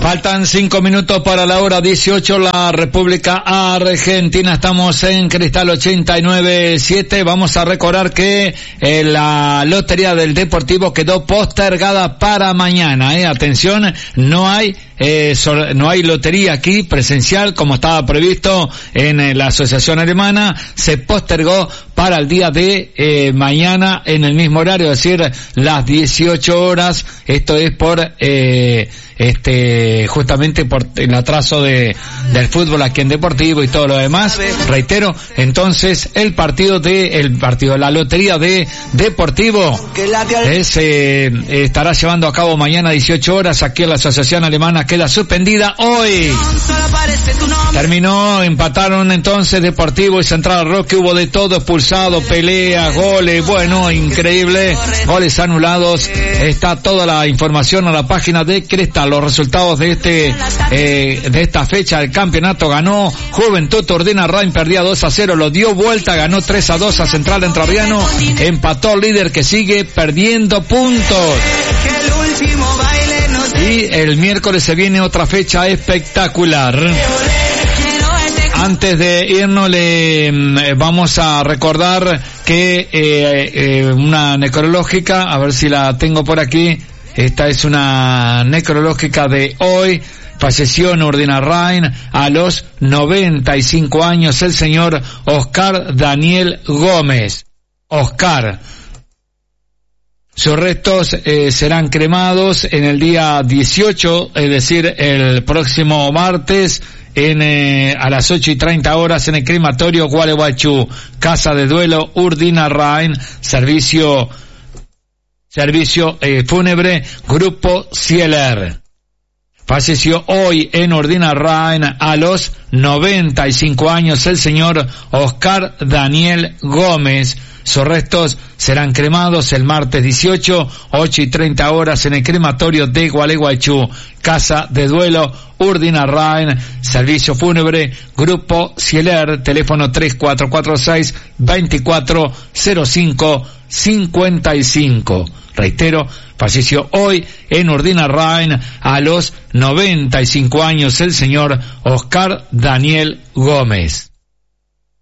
Faltan 5 minutos para la hora 18, la República Argentina. Estamos en Cristal 89.7. Vamos a recordar que la lotería del Deportivo quedó postergada para mañana. Atención, no hay lotería aquí presencial como estaba previsto en la Asociación Alemana. Se postergó para el día de mañana en el mismo horario, es decir, las 18 horas. Esto es por justamente por el atraso del fútbol aquí en Deportivo y todo lo demás. Reitero, entonces el partido la lotería de Deportivo estará llevando a cabo mañana 18 horas aquí en la Asociación Alemana. Queda suspendida hoy. Empataron entonces Deportivo y Central Roque. Hubo de todo, expulsado, peleas, goles, bueno, increíble, goles anulados. Está toda la información en la página de Cristal. Los resultados de esta fecha del campeonato: ganó Juventud Ordina Rain, perdía 2-0, lo dio vuelta, ganó 3-2 a Central Entrerriano, empató el líder que sigue perdiendo puntos. Y el miércoles se viene otra fecha espectacular. Antes de irnos vamos a recordar que una necrológica, a ver si la tengo por aquí. Esta es una necrológica de hoy. Falleció en Urdinarrain a los 95 años el señor Oscar Daniel Gómez. Oscar. Sus restos serán cremados en el día 18, es decir, el próximo martes, a las 8:30 en el crematorio Gualeguaychú. Casa de duelo Urdinarrain, servicio fúnebre Grupo Cieler. Falleció hoy en Urdinarrain a los 95 años el señor Oscar Daniel Gómez. Sus restos serán cremados el martes 18, 8:30 en el crematorio de Gualeguaychú. Casa de duelo Urdinarrain, servicio fúnebre Grupo Cieler, teléfono 3446-240555. Reitero, falleció hoy en Urdinarrain a los 95 años el señor Oscar Daniel Gómez.